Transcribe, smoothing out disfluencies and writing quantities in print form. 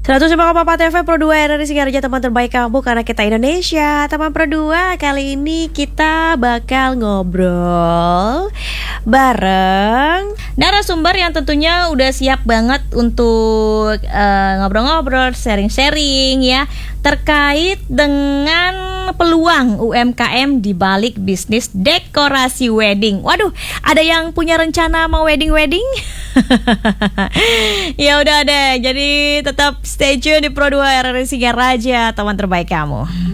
105,4 FM Pro 2 RRI Singaraja, teman terbaik kamu karena kita Indonesia. Teman Pro 2, kali ini kita bakal ngobrol bareng narasumber yang tentunya udah siap banget untuk ngobrol-ngobrol, sharing-sharing ya, terkait dengan peluang UMKM di balik bisnis dekorasi wedding. Waduh, ada yang punya rencana mau wedding-wedding? Ya udah deh, jadi tetap stay tune di Pro 2 RRI Singaraja, teman terbaik kamu.